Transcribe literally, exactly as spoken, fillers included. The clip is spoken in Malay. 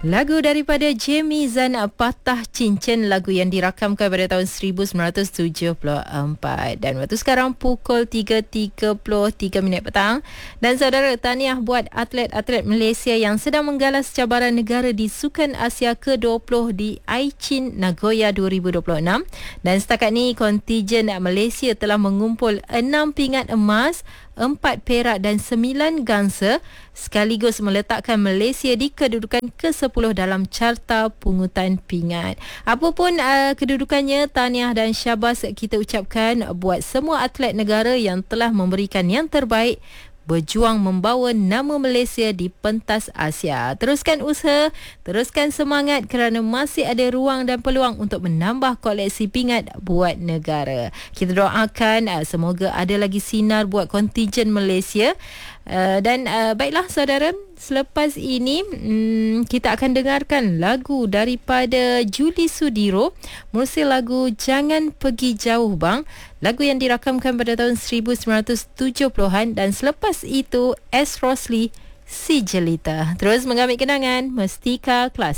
Lagu daripada Jamie Zan, Patah Cincin, lagu yang dirakamkan pada tahun seribu sembilan ratus tujuh puluh empat. Dan waktu sekarang pukul tiga tiga puluh tiga minit petang. Dan saudara, tahniah buat atlet-atlet Malaysia yang sedang menggalas cabaran negara di Sukan Asia ke dua puluh di Aichi, Nagoya dua ribu dua puluh enam. Dan setakat ni kontijen Malaysia telah mengumpul enam pingat emas, empat perak dan sembilan gangsa, sekaligus meletakkan Malaysia di kedudukan ke sepuluh dalam carta pungutan pingat. Apapun uh, kedudukannya, tahniah dan syabas kita ucapkan buat semua atlet negara yang telah memberikan yang terbaik, berjuang membawa nama Malaysia di pentas Asia. Teruskan usaha, teruskan semangat kerana masih ada ruang dan peluang untuk menambah koleksi pingat buat negara. Kita doakan uh, semoga ada lagi sinar buat kontijen Malaysia. Uh, dan uh, baiklah saudara, selepas ini hmm, kita akan dengarkan lagu daripada Julie Sudiro, musil lagu Jangan Pergi Jauh Bang, lagu yang dirakamkan pada tahun seribu sembilan ratus tujuh puluhan. Dan selepas itu S. Rosli, Si Jelita. Terus mengambil kenangan Mestika Kelas.